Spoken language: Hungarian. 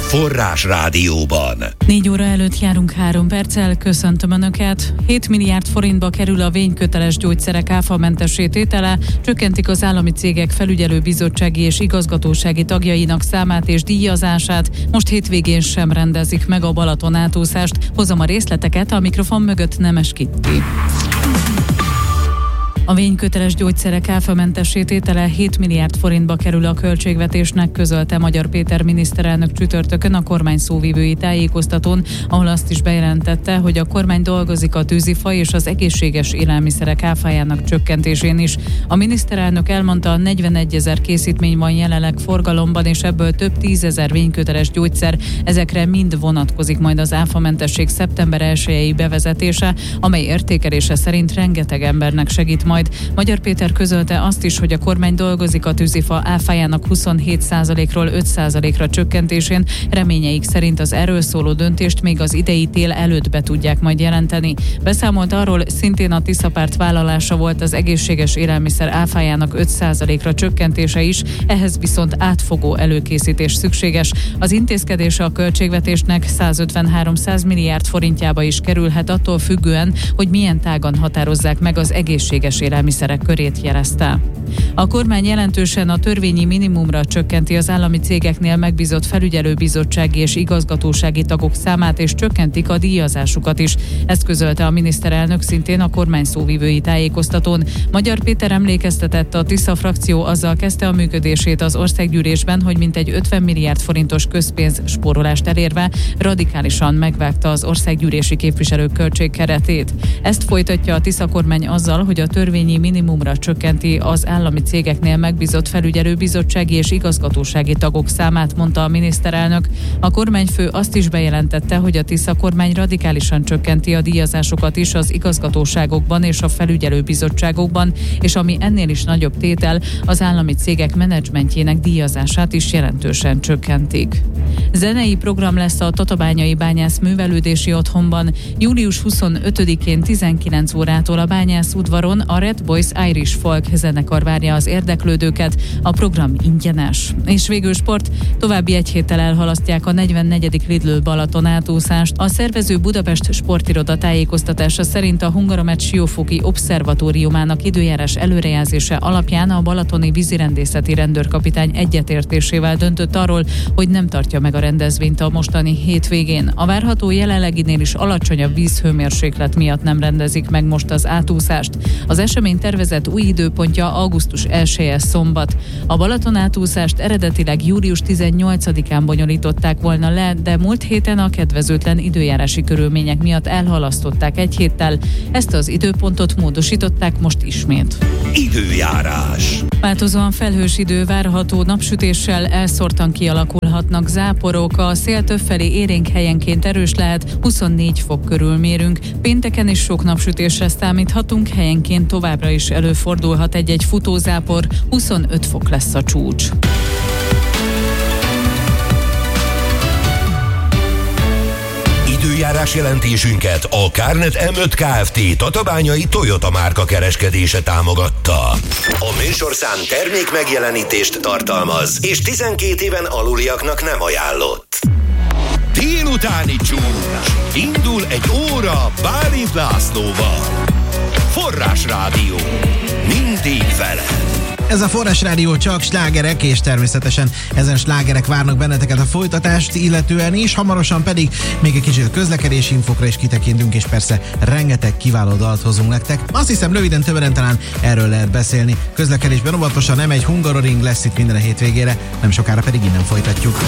Forrás Rádióban. 4 óra előtt járunk 3 perccel, köszöntöm Önöket. 7 milliárd forintba kerül a vényköteles gyógyszerek áfamentessé tétele, csökkentik az állami cégek felügyelőbizottsági és igazgatósági tagjainak számát és díjazását, most hétvégén sem rendezik meg a Balaton átúszást. Hozom a részleteket, a mikrofon mögött Nemes Kitti. A vényköteles gyógyszerek áfamentessé tétele 7 milliárd forintba kerül a költségvetésnek, közölte Magyar Péter miniszterelnök csütörtökön a kormány szóvivői tájékoztatón, ahol azt is bejelentette, hogy a kormány dolgozik a tűzifa és az egészséges élelmiszerek áfájának csökkentésén is. A miniszterelnök elmondta, 41 000 készítmény van jelenleg forgalomban, és ebből több 10 000 vényköteles gyógyszer, ezekre mind vonatkozik majd az áfamentesség szeptember 1-i bevezetése, amely értékelése szerint rengeteg embernek segít majd. Magyar Péter közölte azt is, hogy a kormány dolgozik a tűzifa áfájának 27%-ról 5%-ra csökkentésén, reményeik szerint az erről szóló döntést még az idei tél előtt be tudják majd jelenteni. Beszámolt arról, szintén a Tisza párt vállalása volt az egészséges élelmiszer áfájának 5%-ra csökkentése is, ehhez viszont átfogó előkészítés szükséges. Az intézkedése a költségvetésnek 150-300 milliárd forintjába is kerülhet, attól függően, hogy milyen tágan határozzák meg az egészséges élelmiszerek körét, jelezte. A kormány jelentősen a törvényi minimumra csökkenti az állami cégeknél megbízott felügyelőbizottsági és igazgatósági tagok számát, és csökkentik a díjazásukat is. Ezt közölte a miniszterelnök szintén a kormány szóvivői tájékoztatón. Magyar Péter emlékeztetett, a Tisza frakció azzal kezdte a működését az országgyűlésben, hogy mintegy 50 milliárd forintos közpénz spórolást elérve radikálisan megvágta az országgyűlési képviselők költségkeretét. Ezt folytatja a Tisza kormány azzal, hogy a törvényi minimumra csökkenti az állami cégeknél megbízott felügyelőbizottsági és igazgatósági tagok számát, mondta a miniszterelnök. A kormányfő azt is bejelentette, hogy a Tisza kormány radikálisan csökkenti a díjazásokat is az igazgatóságokban és a felügyelőbizottságokban, és ami ennél is nagyobb tétel, az állami cégek menedzsmentjének díjazását is jelentősen csökkentik. Zenei program lesz a Tatabányai Bányász Művelődési Otthonban. Július 25-én 19 órától a Bányász udvaron a Red Boys Irish Folk zenekar várja az érdeklődőket. A program ingyenes. És végül sport, további egy héttel elhalasztják a 44. Lidl Balaton átúszást. A szervező Budapest Sportiroda tájékoztatása szerint a Hungaromet Siófoki Obszervatóriumának időjárás előrejelzése alapján a balatoni vízirendészeti rendőrkapitány egyetértésével döntött arról, hogy nem tartja meg a rendezvényt a mostani hétvégén. A várható jelenleginél is alacsonyabb vízhőmérséklet miatt nem rendezik meg most az átúszást. Az esemény tervezett új időpontja augusztus 1-e szombat. A Balaton átúszást eredetileg július 18-án bonyolították volna le, de múlt héten a kedvezőtlen időjárási körülmények miatt elhalasztották egy héttel. Ezt az időpontot módosították most ismét. Időjárás. Változóan felhős idő várható, napsütéssel elszórtan kialakulhatnak záporok, a szél többfelé élénk helyenként erős lehet, 24 fok körül mérünk. Pénteken is sok napsütésre számíthatunk, helyenként továbbra is előfordulhat egy-egy futózápor, 25 fok lesz a csúcs. Időjárás jelentésünket a Kárnet M5 Kft. Tatabányai Toyota márka kereskedése támogatta. A műsorszám termék megjelenítést tartalmaz, és 12 éven aluliaknak nem ajánlott. Délutáni csúcs. Indul egy óra Bálint Lászlóval. Forrás Rádió. Mindig veled. Ez a Forrás Rádió, csak slágerek, és természetesen ezen slágerek várnak benneteket a folytatást illetően is, hamarosan pedig még egy kicsit a közlekedési infokra is kitekintünk, és persze rengeteg kiváló dalt hozunk nektek. Azt hiszem, röviden többen talán erről lehet beszélni. Közlekedésben óvatosan, nem egy Hungaroring lesz itt minden a hétvégére, nem sokára pedig innen folytatjuk.